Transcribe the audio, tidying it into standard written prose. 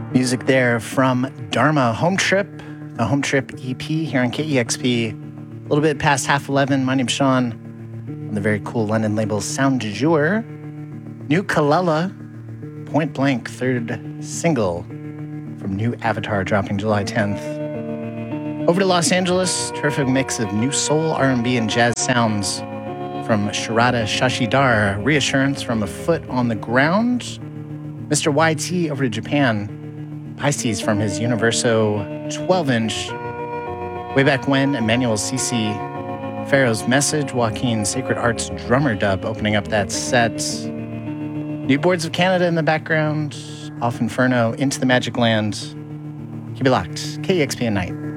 Music there from Dharma Home Trip, the Home Trip EP here on KEXP. A little bit past 11:30. My name's Sean on the very cool London label Sound du Jour. New Kelela, Point Blank, third single from New Avatar, dropping July 10th. Over to Los Angeles, terrific mix of new soul, R&B, and jazz sounds from Sharada Shashidhar. Reassurance from A Foot on the Ground. Mr. YT over to Japan. Pisces from his Universo 12-inch. Way Back When, Emmanuel Sisi, Pharaoh's Message, Joaquin Sacred Arts drummer dub opening up that set. New Boards of Canada in the background. Off Inferno, Into the Magic Land. Keep it locked. KEXP at night.